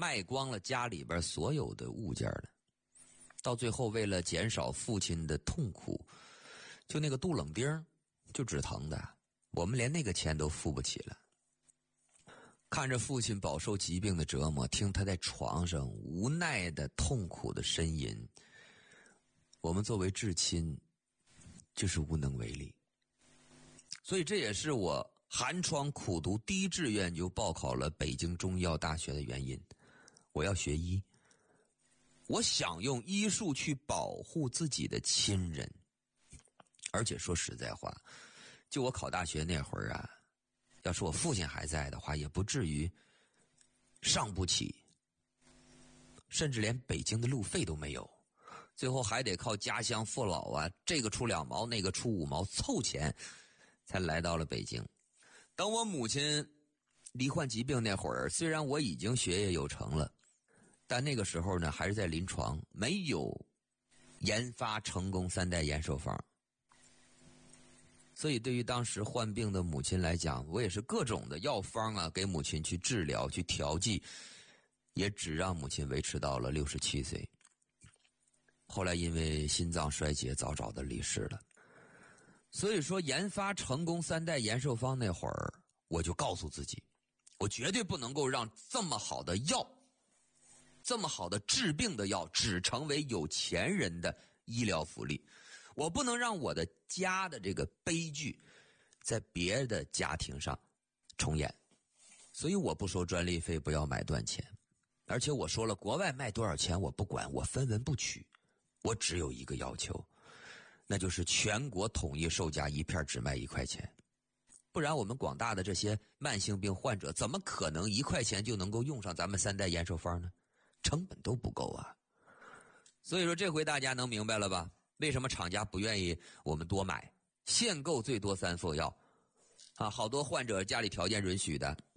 卖光了家里边所有的物件了。到最后为了减少父亲的痛苦，就那个杜冷丁就止疼的，我们连那个钱都付不起了。看着父亲饱受疾病的折磨，听他在床上无奈的痛苦的呻吟，我们作为至亲就是无能为力。所以这也是我寒窗苦读第一志愿就报考了北京中医药大学的原因。我要学医，我想用医术去保护自己的亲人。而且说实在话，就我考大学那会儿啊，要是我父亲还在的话，也不至于上不起，甚至连北京的路费都没有，最后还得靠家乡父老啊，这个出2毛那个出5毛凑钱才来到了北京。等我母亲罹患疾病那会儿，虽然我已经学业有成了，但那个时候呢还是在临床，没有研发成功3代延寿方。所以对于当时患病的母亲来讲，我也是各种的药方啊给母亲去治疗去调剂，也只让母亲维持到了67岁。后来因为心脏衰竭早早的离世了。所以说研发成功3代延寿方那会儿，我就告诉自己，我绝对不能够让这么好的药，这么好的治病的药只成为有钱人的医疗福利。我不能让我的家的这个悲剧在别的家庭上重演。所以我不收专利费，不要买断钱。而且我说了，国外卖多少钱我不管，我分文不取。我只有一个要求，那就是全国统一售价，一片只卖1块钱。不然我们广大的这些慢性病患者怎么可能1块钱就能够用上咱们3代延寿方呢？成本都不够啊。所以说这回大家能明白了吧？为什么厂家不愿意我们多买，限购最多3副药啊？好多患者家里条件允许的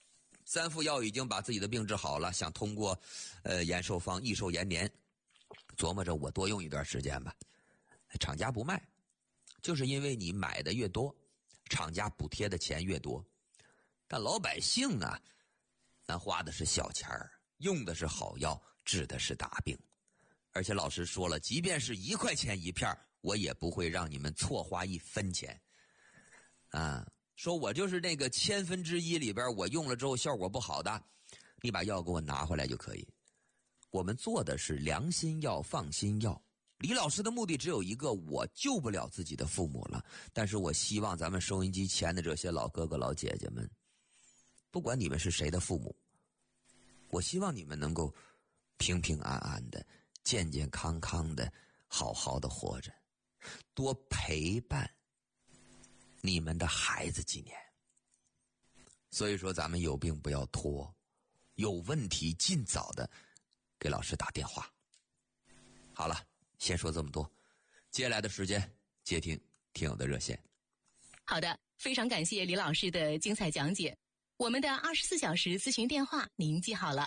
，3副药已经把自己的病治好了，想通过延寿方益寿延年，琢磨着我多用一段时间吧，厂家不卖，就是因为你买的越多，厂家补贴的钱越多。但老百姓呢，咱花的是小钱儿，用的是好药，治的是大病。而且老师说了，即便是1块钱一片，我也不会让你们错花1分钱啊。说我就是那个1/1000里边我用了之后效果不好的，你把药给我拿回来就可以。我们做的是良心药放心药。李老师的目的只有一个，我救不了自己的父母了，但是我希望咱们收音机前的这些老哥哥老姐姐们，不管你们是谁的父母，我希望你们能够平平安安的健健康康的好好的活着，多陪伴你们的孩子几年。所以说咱们有病不要拖，有问题尽早的给老师打电话。好了，先说这么多，接下来的时间接听听友的热线。 好的，非常感谢李老师的精彩讲解。我们的24小时咨询电话您记好了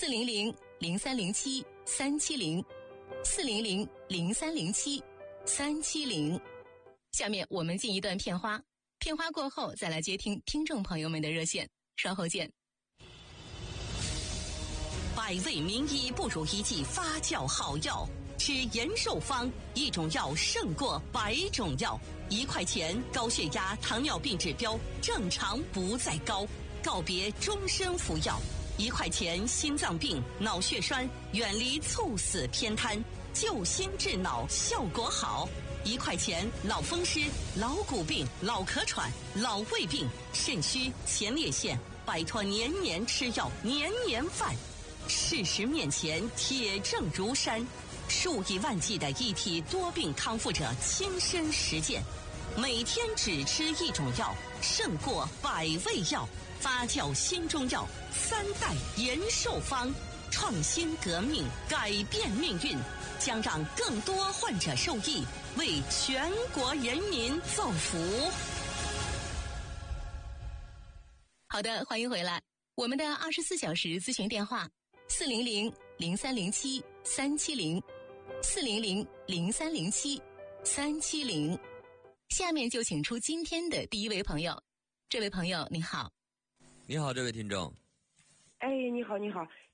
，400-0307-370，400-0307-370。下面我们进一段片花，片花过后再来接听听众朋友们的热线，稍后见。 百味名医不如一剂发酵好药，吃延寿方，一种药胜过100种药。1块钱，高血压、糖尿病指标正常不再高，告别终身服药。1块钱，心脏病、脑血栓远离猝死偏瘫，救心治脑效果好。1块钱，老风湿、老骨病、老咳喘、老胃病、肾虚、前列腺，摆脱年年吃药、年年犯。事实面前，铁证如山，数以万计的一体多病康复者亲身实践，每天只吃一种药，胜过100味药。发酵新中药3代延寿方，创新革命，改变命运，将让更多患者受益，为全国人民造福。 好的，欢迎回来。我们的24小时咨询电话400-0307-370，400-0307-370。下面就请出今天的第一位朋友。这位朋友您好。 你好，这位听众。 哎，你好，你好，